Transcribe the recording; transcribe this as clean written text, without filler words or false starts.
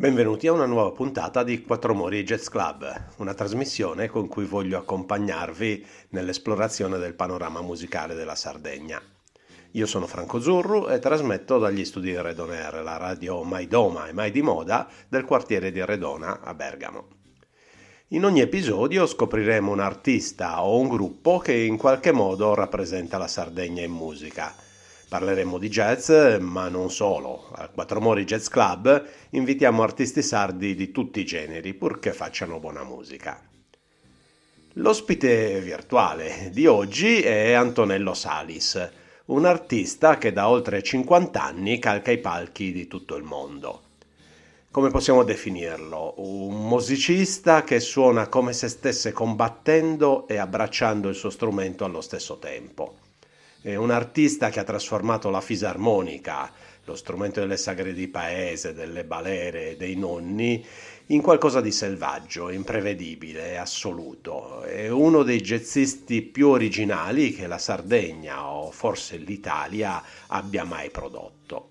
Benvenuti a una nuova puntata di Quattro Mori Jazz Club, una trasmissione con cui voglio accompagnarvi nell'esplorazione del panorama musicale della Sardegna. Io sono Franco Zurru e trasmetto dagli studi di Redon Air, la radio mai doma e mai di moda del quartiere di Redona a Bergamo. In ogni episodio scopriremo un artista o un gruppo che in qualche modo rappresenta la Sardegna in musica. Parleremo di jazz, ma non solo. Al Quattro Mori Jazz Club invitiamo artisti sardi di tutti i generi, purché facciano buona musica. L'ospite virtuale di oggi è Antonello Salis, un artista che da oltre 50 anni calca i palchi di tutto il mondo. Come possiamo definirlo? Un musicista che suona come se stesse combattendo e abbracciando il suo strumento allo stesso tempo. È un artista che ha trasformato la fisarmonica, lo strumento delle sagre di paese, delle balere, dei nonni, in qualcosa di selvaggio, imprevedibile, assoluto. È uno dei jazzisti più originali che la Sardegna o forse l'Italia abbia mai prodotto.